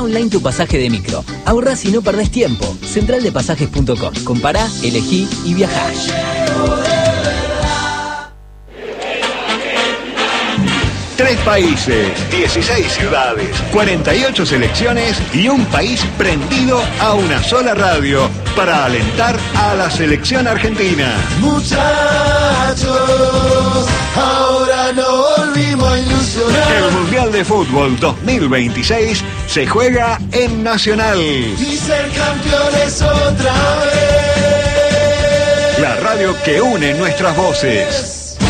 online tu pasaje de micro. Ahorrás y no perdés tiempo. Centraldepasajes.com. Compará, elegí y viajá. 3 países, 16 ciudades, 48 selecciones y un país prendido a una sola radio para alentar a la selección argentina. Muchachos, ahora no volvimos a ilusionar. El Mundial de Fútbol 2026 se juega en Nacional. Y ser campeones otra vez. La radio que une nuestras voces.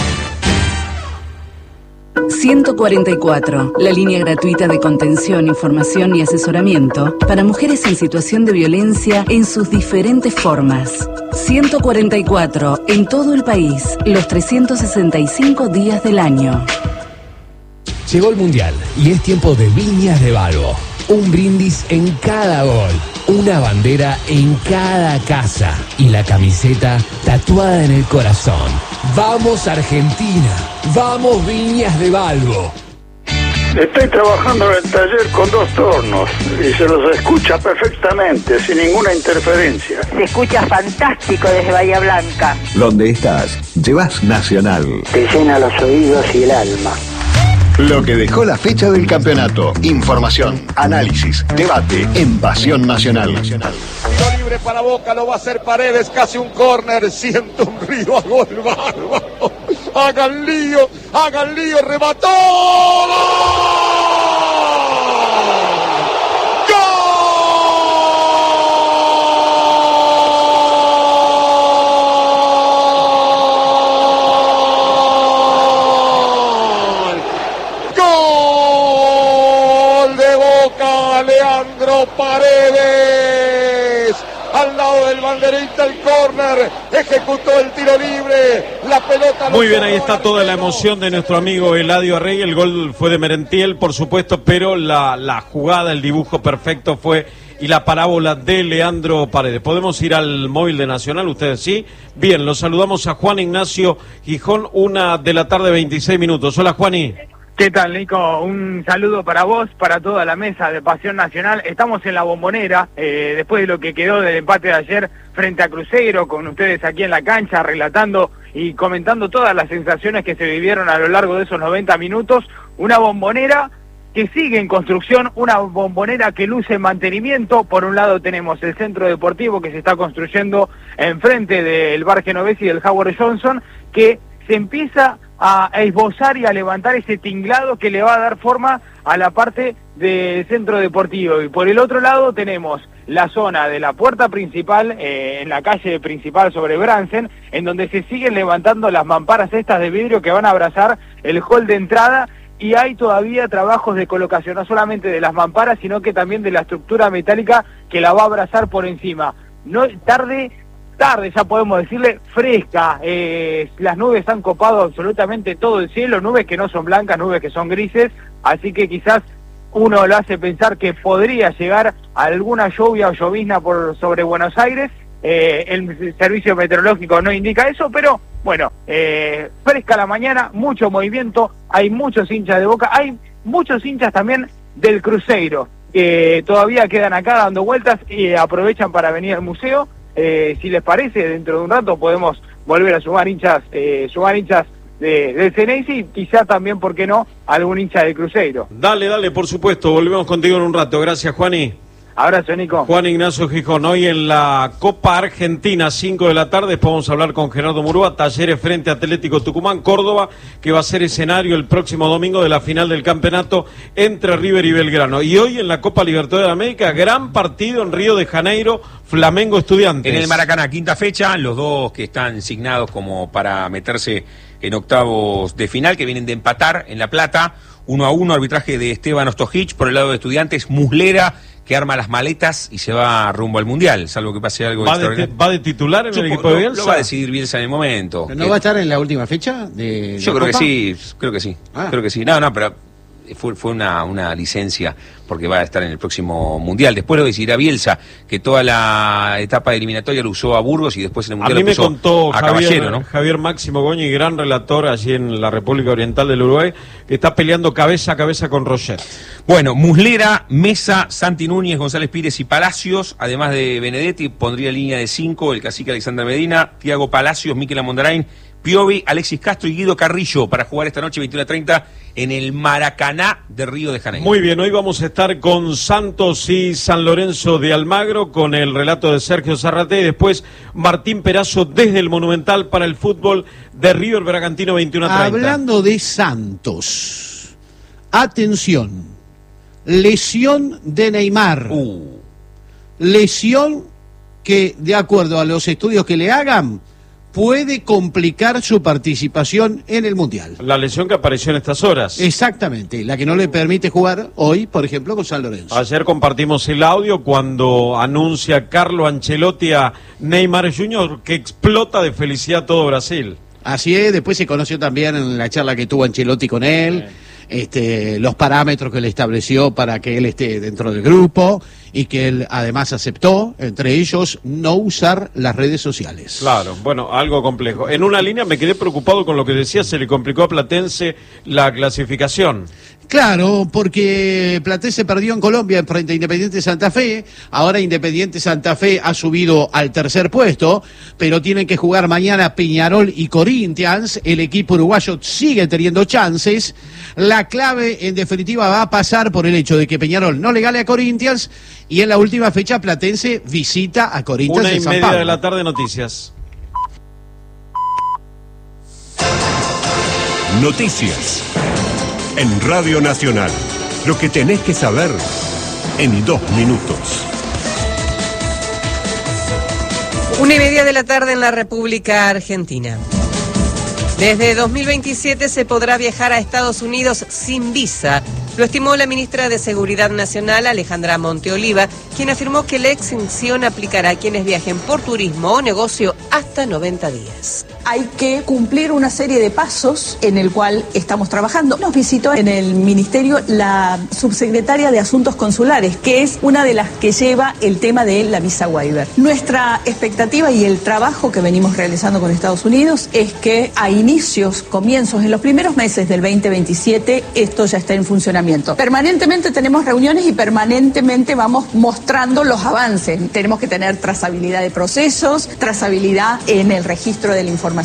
144, la línea gratuita de contención, información y asesoramiento para mujeres en situación de violencia en sus diferentes formas. 144, en todo el país, los 365 días del año. Llegó el Mundial y es tiempo de Viñas de Balbo. Un brindis en cada gol, una bandera en cada casa y la camiseta tatuada en el corazón. ¡Vamos Argentina! ¡Vamos Viñas de Balbo! Estoy trabajando en el taller con 2 tornos y se los escucha perfectamente, sin ninguna interferencia. Se escucha fantástico desde Bahía Blanca. Donde estás, llevas Nacional. Te llena los oídos y el alma. Lo que dejó la fecha del campeonato. Información, análisis, debate en Pasión Nacional. Tiro libre para Boca, lo va a hacer Paredes, casi un córner. Siento un río a gol bárbaro. Hagan lío, remató. Paredes, al lado del banderista, el córner, ejecutó el tiro libre, la pelota... Muy bien, ahí está toda la emoción de nuestro amigo Eladio Rey. El gol fue de Merentiel, por supuesto, pero la jugada, el dibujo perfecto fue, y la parábola de Leandro Paredes. ¿Podemos ir al móvil de Nacional? ¿Ustedes sí? Bien, los saludamos a Juan Ignacio Gijón, 1:26 p.m. Hola, Juani. ¿Qué tal, Nico? Un saludo para vos, para toda la mesa de Pasión Nacional. Estamos en la Bombonera, después de lo que quedó del empate de ayer frente a Cruzeiro, con ustedes aquí en la cancha, relatando y comentando todas las sensaciones que se vivieron a lo largo de esos 90 minutos. Una Bombonera que sigue en construcción, una Bombonera que luce en mantenimiento. Por un lado tenemos el centro deportivo que se está construyendo enfrente del Bar Genovesi y del Howard Johnson, que se empieza a esbozar y a levantar ese tinglado que le va a dar forma a la parte del centro deportivo. Y por el otro lado tenemos la zona de la puerta principal, en la calle principal sobre Bransen, en donde se siguen levantando las mamparas estas de vidrio que van a abrazar el hall de entrada, y hay todavía trabajos de colocación, no solamente de las mamparas, sino que también de la estructura metálica que la va a abrazar por encima. No tarde, ya podemos decirle, fresca. Las nubes han copado absolutamente todo el cielo, nubes que no son blancas, nubes que son grises, así que quizás uno lo hace pensar que podría llegar alguna lluvia o llovizna sobre Buenos Aires. El servicio meteorológico no indica eso, pero bueno, fresca la mañana, mucho movimiento, hay muchos hinchas de Boca, hay muchos hinchas también del Cruzeiro, que todavía quedan acá dando vueltas y aprovechan para venir al museo. Si les parece, dentro de un rato podemos volver a sumar hinchas del Ceneice, y quizá también, ¿por qué no?, algún hincha del Cruzeiro. Dale, por supuesto, volvemos contigo en un rato. Gracias, Juani. Abrazo, Nico. Juan Ignacio Gijón, hoy en la Copa Argentina, 5 de la tarde, después vamos a hablar con Gerardo Murúa, Talleres frente a Atlético Tucumán, Córdoba, que va a ser escenario el próximo domingo de la final del campeonato entre River y Belgrano. Y hoy en la Copa Libertadores de América, gran partido en Río de Janeiro, Flamengo Estudiantes. En el Maracaná, quinta fecha, los dos que están signados como para meterse en octavos de final, que vienen de empatar en La Plata, 1-1, arbitraje de Esteban Ostojic. Por el lado de Estudiantes, Muslera, que arma las maletas y se va rumbo al Mundial, salvo que pase algo extraordinario. ¿Va de titular en el equipo de Bielsa? Lo va a decidir Bielsa en el momento. ¿No va a estar en la última fecha? Yo creo que sí, creo que sí. No, pero fue una licencia porque va a estar en el próximo Mundial. Después lo decidirá Bielsa, que toda la etapa eliminatoria lo usó a Burgos y después en el Mundial a mí lo puso me contó a Caballero, ¿no? Javier Máximo Goñi, gran relator allí en la República Oriental del Uruguay, que está peleando cabeza a cabeza con Roger. Bueno, Muslera, Mesa, Santi Núñez, González Pires y Palacios, además de Benedetti, pondría línea de 5 el cacique Alexander Medina, Thiago Palacios, Mikel Amondarain, Piovi, Alexis Castro y Guido Carrillo para jugar esta noche 21:30 en el Maracaná de Río de Janeiro. Muy bien, hoy vamos a estar con Santos y San Lorenzo de Almagro con el relato de Sergio Zarrate y después Martín Perazo desde el Monumental para el fútbol de River Bragantino 21:30. Hablando de Santos, atención, lesión de Neymar. Lesión que, de acuerdo a los estudios que le hagan, puede complicar su participación en el Mundial. La lesión que apareció en estas horas. Exactamente, la que no le permite jugar hoy, por ejemplo, con San Lorenzo. Ayer compartimos el audio cuando anuncia Carlo Ancelotti a Neymar Jr. que explota de felicidad todo Brasil. Así es, después se conoció también en la charla que tuvo Ancelotti con él, los parámetros que le estableció para que él esté dentro del grupo y que él además aceptó, entre ellos, no usar las redes sociales. Claro, bueno, algo complejo. En una línea me quedé preocupado con lo que decía, se le complicó a Platense la clasificación. Claro, porque Platense perdió en Colombia frente a Independiente Santa Fe, ahora Independiente Santa Fe ha subido al tercer puesto, pero tienen que jugar mañana Peñarol y Corinthians, el equipo uruguayo sigue teniendo chances, la clave en definitiva va a pasar por el hecho de que Peñarol no le gane a Corinthians y en la última fecha Platense visita a Corinthians en San Pablo. 1:30 de la tarde, noticias. Noticias. En Radio Nacional, lo que tenés que saber en 2 minutos. 1:30 de la tarde en la República Argentina. Desde 2027 se podrá viajar a Estados Unidos sin visa. Lo estimó la ministra de Seguridad Nacional, Alejandra Monteoliva, quien afirmó que la exención aplicará a quienes viajen por turismo o negocio hasta 90 días. Hay que cumplir una serie de pasos en el cual estamos trabajando. Nos visitó en el Ministerio la subsecretaria de Asuntos Consulares, que es una de las que lleva el tema de la visa waiver. Nuestra expectativa y el trabajo que venimos realizando con Estados Unidos es que a comienzos, en los primeros meses del 2027, esto ya está en funcionamiento. Permanentemente tenemos reuniones y permanentemente vamos mostrando los avances. Tenemos que tener trazabilidad de procesos, trazabilidad en el registro de la información.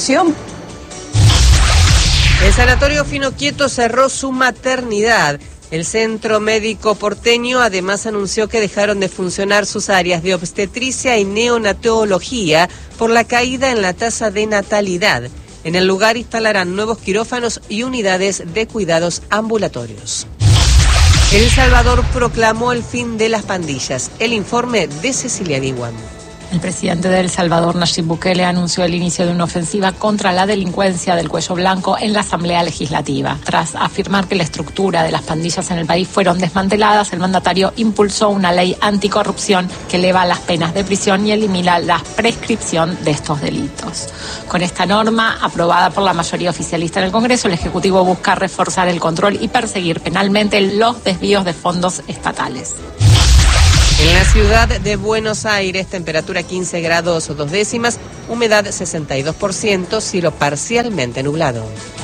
El Sanatorio Fino Quieto cerró su maternidad. El Centro Médico Porteño además anunció que dejaron de funcionar sus áreas de obstetricia y neonatología por la caída en la tasa de natalidad. En el lugar instalarán nuevos quirófanos y unidades de cuidados ambulatorios. El Salvador proclamó el fin de las pandillas. El informe de Cecilia Diwan. El presidente de El Salvador, Nayib Bukele, anunció el inicio de una ofensiva contra la delincuencia del cuello blanco en la Asamblea Legislativa. Tras afirmar que la estructura de las pandillas en el país fueron desmanteladas, el mandatario impulsó una ley anticorrupción que eleva las penas de prisión y elimina la prescripción de estos delitos. Con esta norma, aprobada por la mayoría oficialista en el Congreso, el Ejecutivo busca reforzar el control y perseguir penalmente los desvíos de fondos estatales. En la ciudad de Buenos Aires, temperatura 15 grados 2 décimas, humedad 62%, cielo parcialmente nublado.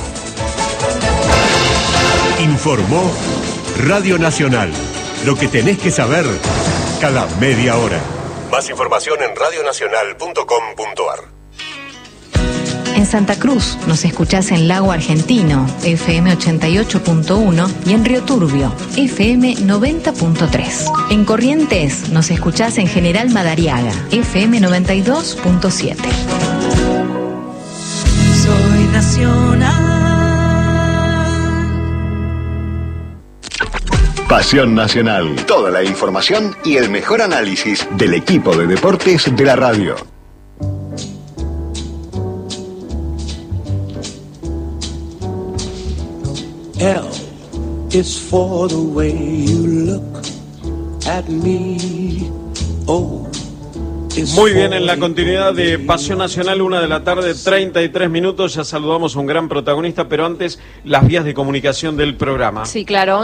Informó Radio Nacional. Lo que tenés que saber cada media hora. Más información en radionacional.com.ar. En Santa Cruz nos escuchás en Lago Argentino, FM 88.1 y en Río Turbio, FM 90.3. En Corrientes nos escuchás en General Madariaga, FM 92.7. Soy nacional. Pasión Nacional. Toda la información y el mejor análisis del equipo de deportes de la radio. L is for the way you look at me. O Muy bien, en la continuidad de Pasión Nacional, 1:33 p.m, ya saludamos a un gran protagonista, pero antes, las vías de comunicación del programa. Sí, claro,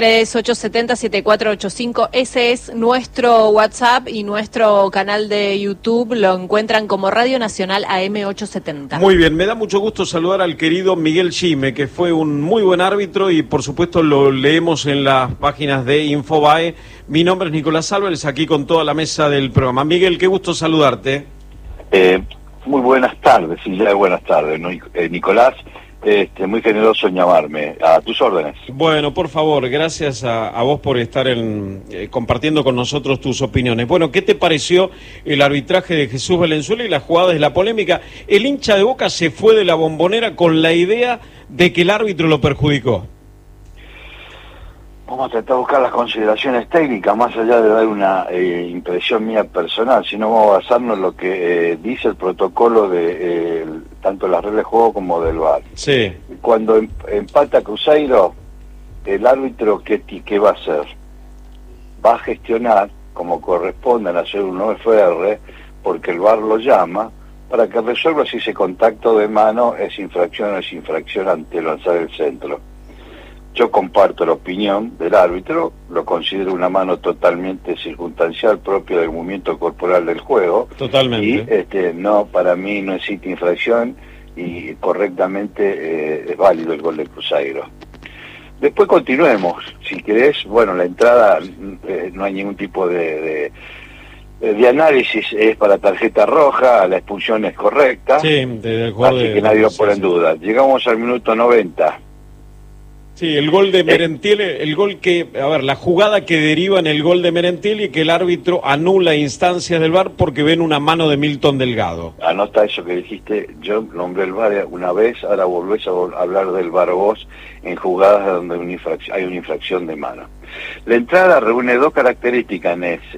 11-3870-7485, ese es nuestro WhatsApp y nuestro canal de YouTube, lo encuentran como Radio Nacional AM870. Muy bien, me da mucho gusto saludar al querido Miguel Gime, que fue un muy buen árbitro y por supuesto lo leemos en las páginas de Infobae. Mi nombre es Nicolás Álvarez, aquí con toda la mesa del programa. Miguel, qué gusto saludarte. Muy buenas tardes, sí, ya buenas tardes, Nicolás, muy generoso en llamarme, a tus órdenes. Bueno, por favor, gracias a vos por estar compartiendo con nosotros tus opiniones. Bueno, ¿qué te pareció el arbitraje de Jesús Valenzuela y las jugadas de la polémica? El hincha de Boca se fue de la Bombonera con la idea de que el árbitro lo perjudicó. Vamos a tratar de buscar las consideraciones técnicas, más allá de dar una impresión mía personal, sino vamos a basarnos en lo que dice el protocolo de tanto las reglas de juego como del VAR. Sí. Cuando empata Cruzeiro, el árbitro, ¿qué va a hacer? Va a gestionar, como corresponde, a hacer un OFR, porque el VAR lo llama, para que resuelva si ese contacto de mano es infracción o es infracción ante lanzar el centro. Yo comparto la opinión del árbitro, lo considero una mano totalmente circunstancial propia del movimiento corporal del juego. Totalmente. Y no, para mí no existe infracción y correctamente es válido el gol del Cruzeiro. Después continuemos, si querés, bueno, la entrada no hay ningún tipo de análisis, es para tarjeta roja, la expulsión es correcta, sí, así que nadie lo pone en duda. Llegamos al minuto 90. Sí, el gol de Merentiel, la jugada que deriva en el gol de Merentiel y que el árbitro anula instancias del VAR porque ven una mano de Milton Delgado. Anota eso que dijiste, yo nombré el VAR una vez, ahora volvés a hablar del VAR vos en jugadas donde hay una infracción de mano. La entrada reúne dos características,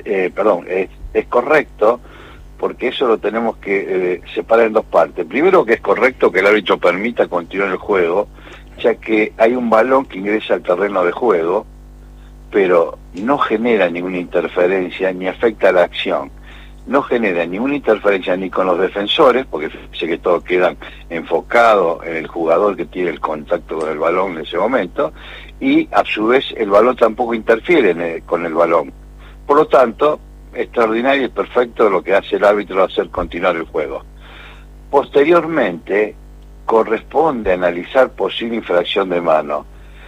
es correcto, porque eso lo tenemos que separar en dos partes. Primero, que es correcto que el árbitro permita continuar el juego, ya que hay un balón que ingresa al terreno de juego, pero no genera ninguna interferencia ni afecta a la acción. No genera ninguna interferencia ni con los defensores, porque sé que todos quedan enfocados en el jugador que tiene el contacto con el balón en ese momento, y a su vez el balón tampoco interfiere con el balón. Por lo tanto, extraordinario y perfecto lo que hace el árbitro, hacer continuar el juego. Posteriormente, corresponde analizar posible infracción de mano.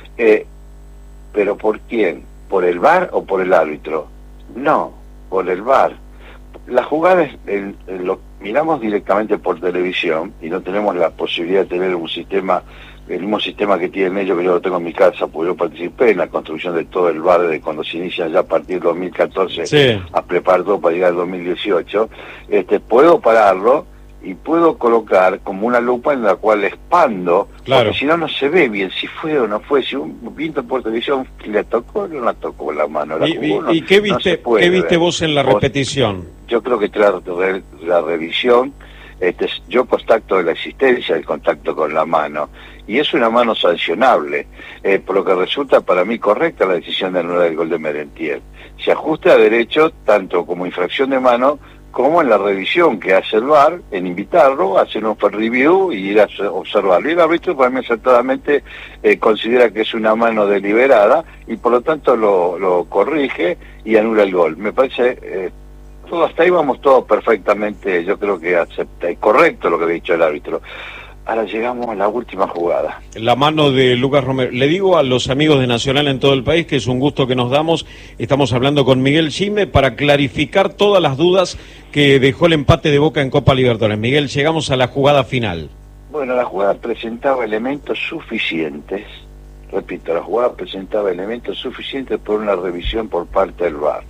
¿Pero por quién? ¿Por el VAR o por el árbitro? No, por el VAR. Las jugadas lo miramos directamente por televisión y no tenemos la posibilidad de tener el mismo sistema que tienen ellos, que yo lo tengo en mi casa, porque yo participé en la construcción de todo el VAR de cuando se inicia ya a partir de 2014 sí, a preparar todo para llegar al 2018. Puedo pararlo y puedo colocar como una lupa en la cual expando, claro, porque si no, no se ve bien si fue o no fue, si un viento por televisión le tocó o no la tocó la mano. ¿Y qué viste, no ¿qué viste vos en la repetición? Yo creo que la revisión, yo constato de la existencia del contacto con la mano, y es una mano sancionable, por lo que resulta para mí correcta la decisión de anular el gol de Merentiel. Se ajusta a derecho tanto como infracción de mano, como en la revisión que hace el VAR, en invitarlo, hacer un review y ir a observarlo. Y el árbitro para mí acertadamente considera que es una mano deliberada y por lo tanto lo corrige y anula el gol. Me parece, todo hasta ahí vamos todo perfectamente, yo creo que correcto lo que ha dicho el árbitro. Ahora llegamos a la última jugada. La mano de Lucas Romero. Le digo a los amigos de Nacional en todo el país que es un gusto que nos damos. Estamos hablando con Miguel Gime para clarificar todas las dudas que dejó el empate de Boca en Copa Libertadores. Miguel, llegamos a la jugada final. Bueno, la jugada presentaba elementos suficientes. Repito, la jugada presentaba elementos suficientes por una revisión por parte del VAR.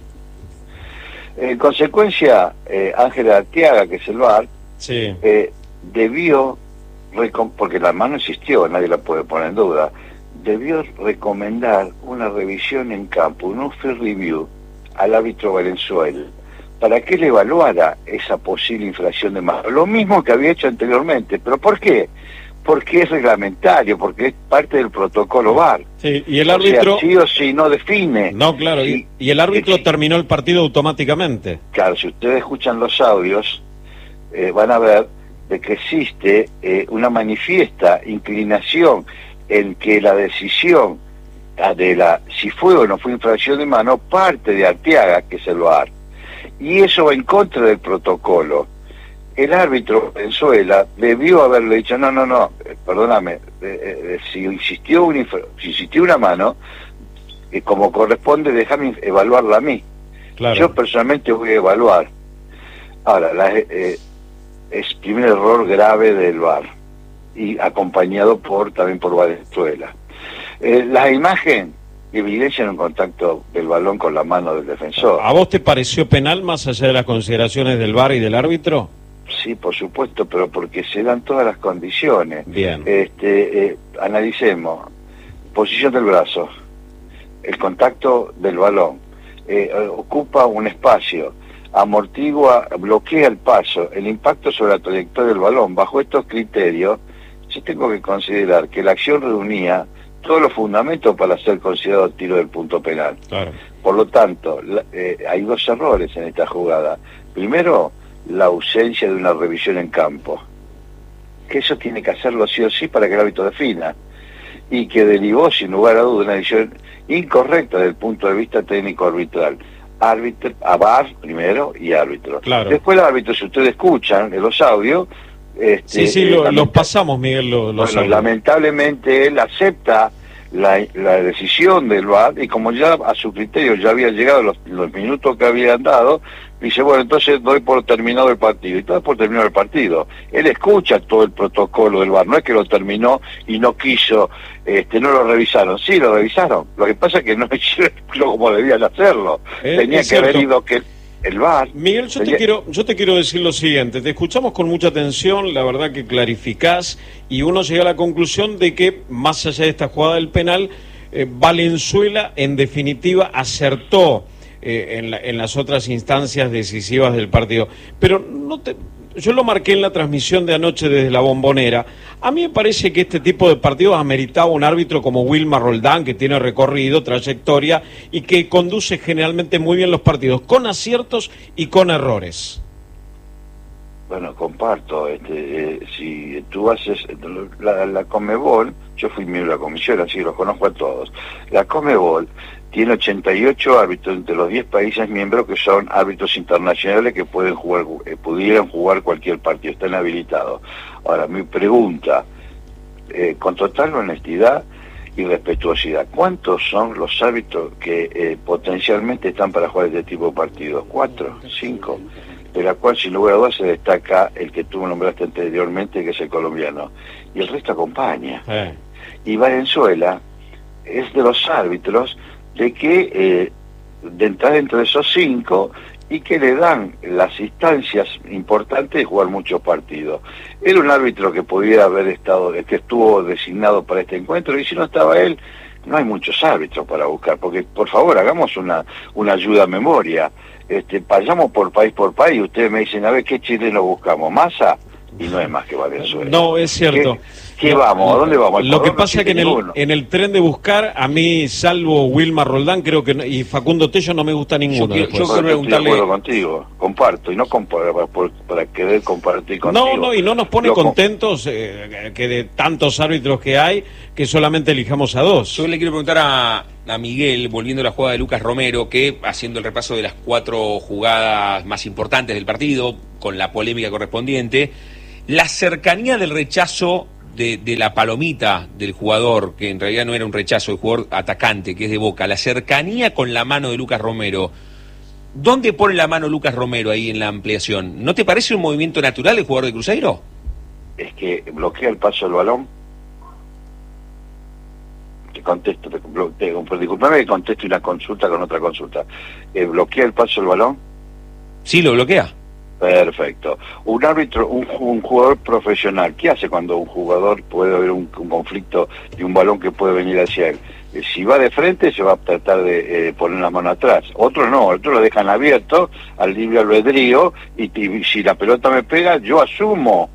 En consecuencia, Ángel Arteaga, que es el VAR, sí, debió, porque la mano existió, nadie la puede poner en duda, debió recomendar una revisión en campo, un off-field review al árbitro Valenzuela, para que él evaluara esa posible infracción de mano. Lo mismo que había hecho anteriormente. ¿Pero por qué? porque es reglamentario, porque es parte del protocolo VAR. Sí, y el árbitro... O sea, sí o sí no define. No, claro, y el árbitro terminó el partido automáticamente. Claro, si ustedes escuchan los audios, van a ver de que existe una manifiesta inclinación en que la decisión de si fue o no fue infracción de mano parte de Arteaga, que es el VAR. Y eso va en contra del protocolo. El árbitro Venezuela debió haberle dicho, no, perdóname, si insistió una mano, como corresponde, déjame evaluarla a mí. Claro. Yo personalmente voy a evaluar. Ahora, es primer error grave del VAR, y acompañado también por Venezuela. La imagen evidencian un contacto del balón con la mano del defensor. ¿A vos te pareció penal más allá de las consideraciones del VAR y del árbitro? Sí, por supuesto, pero porque se dan todas las condiciones. Bien. Analicemos. Posición del brazo, el contacto del balón, ocupa un espacio, amortigua, bloquea el paso, el impacto sobre la trayectoria del balón. Bajo estos criterios, yo tengo que considerar que la acción reunía todos los fundamentos para ser considerado tiro del punto penal. Claro. Por lo tanto, hay dos errores en esta jugada. Primero, la ausencia de una revisión en campo, que eso tiene que hacerlo sí o sí para que el árbitro defina, y que derivó sin lugar a duda una decisión incorrecta desde el punto de vista técnico arbitral. A VAR primero y árbitro. Claro. Después el árbitro, si ustedes escuchan en los audios, los pasamos, Miguel, los audios. Lamentablemente él acepta la decisión del VAR, y como ya a su criterio ya había llegado los minutos que habían dado, dice, bueno, entonces doy por terminado el partido, y todo por terminado el partido. Él escucha todo el protocolo del VAR, no es que lo terminó y no quiso, no lo revisaron. Sí, lo revisaron, lo que pasa es que no hicieron como debían hacerlo. Tenía que haber ido el VAR. Miguel, yo te quiero decir lo siguiente, te escuchamos con mucha atención, la verdad que clarificás, y uno llega a la conclusión de que, más allá de esta jugada del penal, Valenzuela en definitiva acertó en las otras instancias decisivas del partido. Pero yo lo marqué en la transmisión de anoche desde la Bombonera. A mí me parece que este tipo de partidos ameritaba un árbitro como Wilmar Roldán, que tiene recorrido, trayectoria, y que conduce generalmente muy bien los partidos, con aciertos y con errores. Bueno, comparto. Si tú haces la Conmebol, yo fui miembro de la comisión, así que los conozco a todos. La Conmebol tiene 88 árbitros entre los 10 países miembros que son árbitros internacionales que pudieran jugar cualquier partido, están habilitados. Ahora, mi pregunta, con total honestidad y respetuosidad, ¿cuántos son los árbitros que potencialmente están para jugar este tipo de partidos? 4, 5, de la cual sin lugar a dudas se destaca el que tú nombraste anteriormente, que es el colombiano, y el resto acompaña. Y Valenzuela es de los árbitros de que de entrar dentro de esos 5 y que le dan las instancias importantes de jugar muchos partidos. Era un árbitro que pudiera haber que estuvo designado para este encuentro, y si no estaba él, no hay muchos árbitros para buscar, porque por favor hagamos una ayuda a memoria, vayamos por país, ustedes me dicen, a ver, ¿qué chileno buscamos? ¿Massa? Y no es más que Valenzuela. No, es cierto. ¿Qué vamos? ¿A dónde vamos? Lo que pasa es que en el tren de buscar, a mí, salvo Wilmar Roldán, creo que y Facundo Tello, no me gusta ninguno. Yo quiero preguntarle... Estoy de acuerdo contigo, comparto, y no para querer compartir contigo. No, y no nos pone contentos que de tantos árbitros que hay, que solamente elijamos a 2. Yo le quiero preguntar a Miguel, volviendo a la jugada de Lucas Romero, que haciendo el repaso de las 4 jugadas más importantes del partido, con la polémica correspondiente, la cercanía del rechazo de la palomita del jugador, que en realidad no era un rechazo, el jugador atacante, que es de Boca, la cercanía con la mano de Lucas Romero, ¿dónde pone la mano Lucas Romero ahí en la ampliación? ¿No te parece un movimiento natural el jugador de Cruzeiro? Es que bloquea el paso del balón. Te contesto, disculpame que conteste una consulta con otra consulta. ¿Bloquea el paso del balón? Sí, lo bloquea. Perfecto. Un árbitro, un jugador profesional, ¿qué hace cuando un jugador puede haber un conflicto de un balón que puede venir hacia él? Si va de frente se va a tratar de poner la mano atrás. Otros no, otros lo dejan abierto al libre albedrío, y si la pelota me pega, yo asumo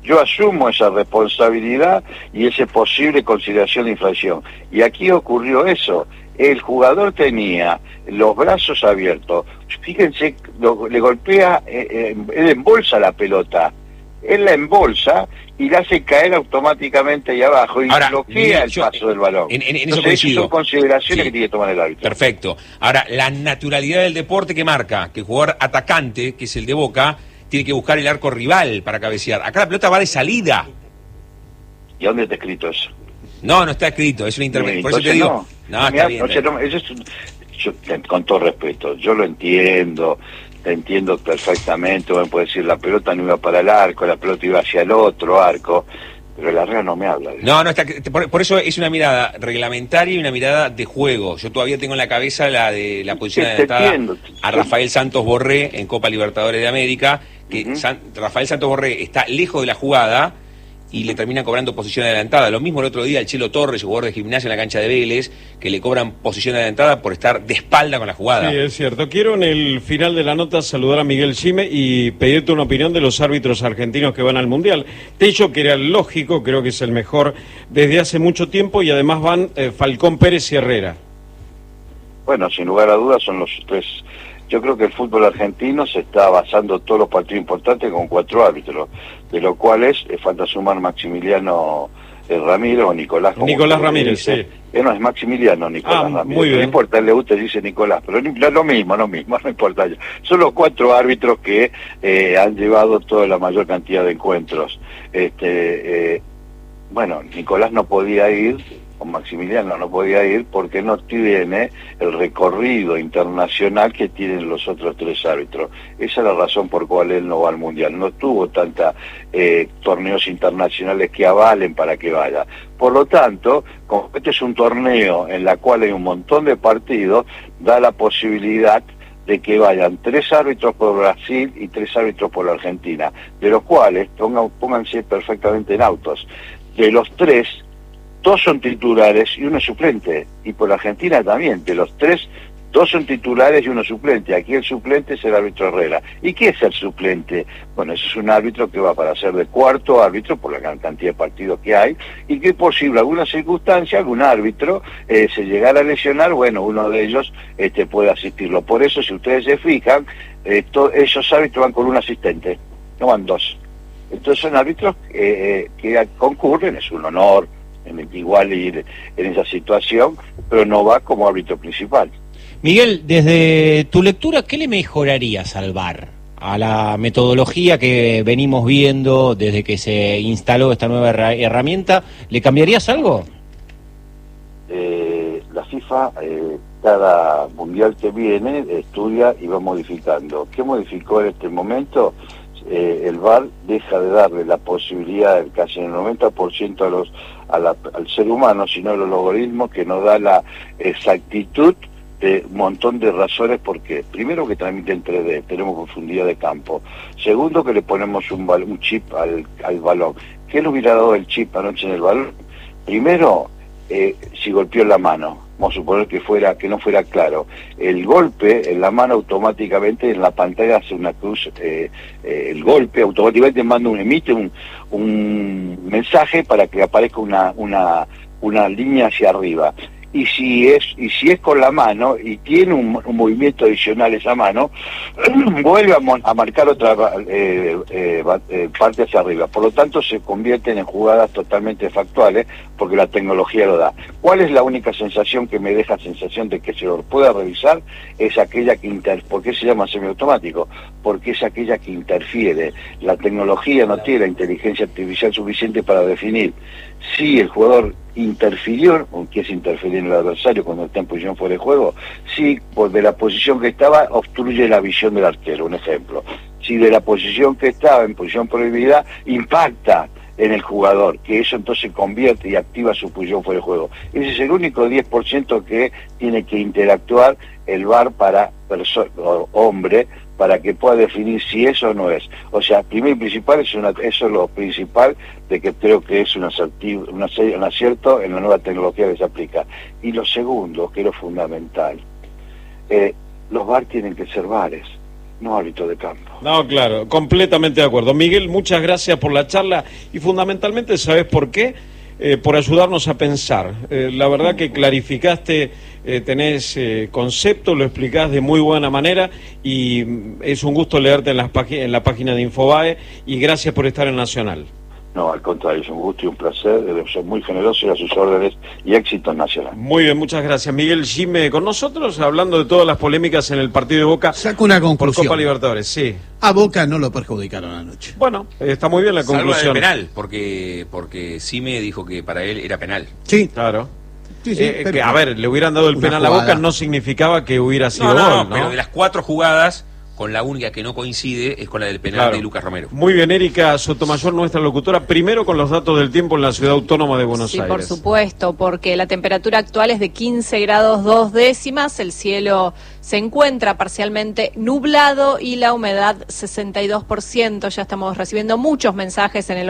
Yo asumo esa responsabilidad y esa posible consideración de infracción. Y aquí ocurrió eso. El jugador tenía los brazos abiertos. Fíjense, le golpea, él embolsa la pelota. Él la embolsa y la hace caer automáticamente ahí abajo y ahora, bloquea el paso del balón. En eso Entonces, coincido. son consideraciones Sí. que tiene que tomar el árbitro. Perfecto. Ahora, la naturalidad del deporte que marca que el jugador atacante, que es el de Boca, tiene que buscar el arco rival para cabecear. Acá la pelota va de salida. ¿Y dónde está escrito eso? No está escrito, es una intervención. Por eso te digo. No, está bien. Eso es con todo respeto, yo lo entiendo. Te entiendo perfectamente, uno puede decir la pelota no iba para el arco, la pelota iba hacia el otro arco, pero la regla no me habla de eso. No, está, por eso es una mirada reglamentaria y una mirada de juego. Yo todavía tengo en la cabeza la de la posición adelantada a Rafael Santos Borré en Copa Libertadores de América, que Rafael Santos Borré está lejos de la jugada y le terminan cobrando posición adelantada. Lo mismo el otro día el Chelo Torres, jugador de Gimnasia en la cancha de Vélez, que le cobran posición adelantada por estar de espalda con la jugada. Sí, es cierto. Quiero en el final de la nota saludar a Miguel Chime y pedirte una opinión de los árbitros argentinos que van al Mundial. Tello, que era el lógico, creo que es el mejor desde hace mucho tiempo, y además van Falcón, Pérez y Herrera. Bueno, sin lugar a dudas son los tres. Yo creo que el fútbol argentino se está basando todos los partidos importantes con 4 árbitros, de los cuales falta sumar Maximiliano Ramírez o Nicolás. Nicolás Ramírez, sí. No, es Maximiliano Nicolás Ramírez. Muy bien. No importa, él le gusta, dice Nicolás, pero lo mismo, no importa. Son los 4 árbitros que han llevado toda la mayor cantidad de encuentros. Bueno, Nicolás no podía ir, o Maximiliano no podía ir porque no tiene el recorrido internacional que tienen los otros 3 árbitros. Esa es la razón por cual él no va al Mundial. No tuvo tantos torneos internacionales que avalen para que vaya. Por lo tanto, como este es un torneo en la cual hay un montón de partidos, da la posibilidad de que vayan 3 árbitros por Brasil y 3 árbitros por la Argentina, de los cuales, pónganse perfectamente en autos, de los 3, 2 son titulares y 1 es suplente, y por la Argentina también, de los 3, 2 son titulares y 1 suplente. Aquí el suplente es el árbitro Herrera. ¿Y qué es el suplente? Bueno, ese es un árbitro que va para ser de 4º árbitro por la cantidad de partidos que hay, y que posible alguna circunstancia, algún árbitro se llegara a lesionar, bueno, uno de ellos puede asistirlo. Por eso, si ustedes se fijan, esos árbitros van con un asistente, no van 2. Entonces son árbitros que concurren, es un honor igual ir en esa situación, pero no va como árbitro principal. Miguel, desde tu lectura, ¿qué le mejorarías al VAR? A la metodología que venimos viendo desde que se instaló esta nueva herramienta, ¿le cambiarías algo? La FIFA, cada mundial que viene, estudia y va modificando. ¿Qué modificó en este momento? El VAR deja de darle la posibilidad, casi en el 90% al ser humano, sino los algoritmos, que nos da la exactitud de un montón de razones. Porque primero, que transmite en 3D, tenemos profundidad de campo. Segundo, que le ponemos un chip al balón. ¿Qué le hubiera dado el chip anoche en el balón? Primero, si golpeó en la mano, vamos a suponer que no fuera claro, el golpe en la mano automáticamente en la pantalla hace una cruz, el golpe automáticamente emite un mensaje para que aparezca una línea hacia arriba. Y si es con la mano y tiene un movimiento adicional esa mano, vuelve a marcar otra parte hacia arriba. Por lo tanto, se convierten en jugadas totalmente factuales porque la tecnología lo da. ¿Cuál es la única sensación que me deja sensación de que se lo pueda revisar? Es aquella que ¿Por qué se llama semiautomático? Porque es aquella que interfiere. La tecnología no tiene la inteligencia artificial suficiente para definir si el jugador interfirió, o que es interferir en el adversario cuando está en posición fuera de juego, si de la posición que estaba obstruye la visión del arquero, un ejemplo. Si de la posición que estaba en posición prohibida impacta en el jugador, que eso entonces convierte y activa su posición fuera de juego. Ese es el único 10% que tiene que interactuar el VAR para hombre, para que pueda definir si eso o no es. O sea, primero y principal, eso es lo principal de que creo que es un acierto en la nueva tecnología que se aplica. Y lo segundo, que es lo fundamental, los VAR tienen que ser VARes. no árbitro de campo. No, claro, completamente de acuerdo. Miguel, muchas gracias por la charla y fundamentalmente, ¿sabes por qué? Por ayudarnos a pensar. La verdad que clarificaste, tenés concepto, lo explicás de muy buena manera y es un gusto leerte en la página de Infobae y gracias por estar en Nacional. No, al contrario, es un gusto y un placer, soy muy generoso y a sus órdenes y éxitos nacionales. Muy bien, muchas gracias. Miguel Gime con nosotros, hablando de todas las polémicas en el partido de Boca. Saco una conclusión. Por Copa Libertadores, sí. A Boca no lo perjudicaron anoche. Bueno, está muy bien la conclusión. Salvo del penal, porque Sime dijo que para él era penal. Sí. Claro. Sí, que, a ver, le hubieran dado el penal jugada. a Boca, no significaba que hubiera sido gol, ¿no? Pero de las 4 jugadas, con la única que no coincide es con la del penal de Lucas Romero. Muy bien, Erika Sotomayor, nuestra locutora, primero con los datos del tiempo en la ciudad autónoma de Buenos Aires. Sí, por supuesto, porque la temperatura actual es de 15 grados 2 décimas, el cielo se encuentra parcialmente nublado y la humedad 62%. Ya estamos recibiendo muchos mensajes en el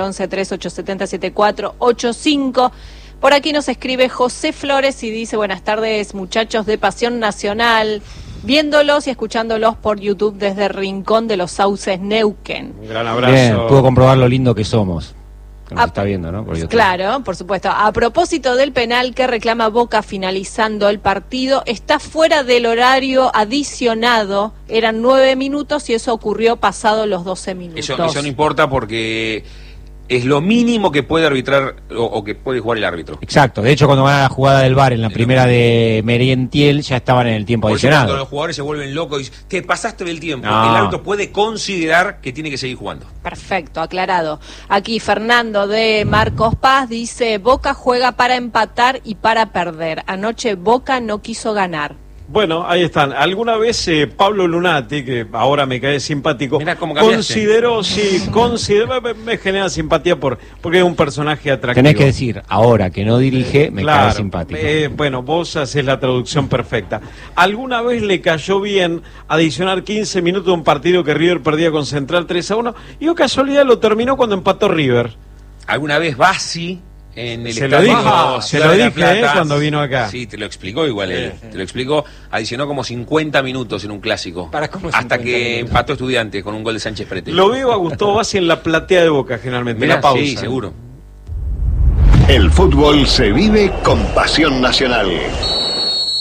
1138707485. Por aquí nos escribe José Flores y dice: buenas tardes, muchachos de Pasión Nacional, viéndolos y escuchándolos por YouTube desde Rincón de los Sauces, Neuquén. Un gran abrazo. Bien, puedo comprobar lo lindo que somos. Que nos está viendo, ¿no? Por YouTube. Claro, por supuesto. A propósito del penal que reclama Boca finalizando el partido, está fuera del horario adicionado. Eran 9 minutos y eso ocurrió pasado los 12 minutos. Eso no importa porque es lo mínimo que puede arbitrar o que puede jugar el árbitro. Exacto, de hecho cuando van a la jugada del VAR en la primera de Merentiel ya estaban en el tiempo Por eso adicionado. cuando los jugadores se vuelven locos y dicen, te pasaste del tiempo, No. el árbitro puede considerar que tiene que seguir jugando. Perfecto, aclarado. Aquí Fernando de Marcos Paz dice: Boca juega para empatar y para perder. Anoche Boca no quiso ganar. Bueno, ahí están. Alguna vez Pablo Lunati, que ahora me cae simpático, considero, me genera simpatía porque es un personaje atractivo. Tenés que decir, ahora que no dirige, me cae simpático. Bueno, vos haces la traducción perfecta. ¿Alguna vez le cayó bien adicionar 15 minutos de un partido que River perdía con Central 3-1? Y o casualidad lo terminó cuando empató River. ¿Alguna vez Bassi en el Se lo estadio dijo, se Ciudad lo de la dije Plata, cuando vino acá. Sí, te lo explicó igual él. Te lo explicó, adicionó como 50 minutos en un clásico. Hasta que empató Estudiantes con un gol de Sánchez Frete. Lo veo a Gustavo Bassi en la platea de Boca generalmente, Mirá, en la pausa. sí, seguro. El fútbol se vive con Pasión Nacional.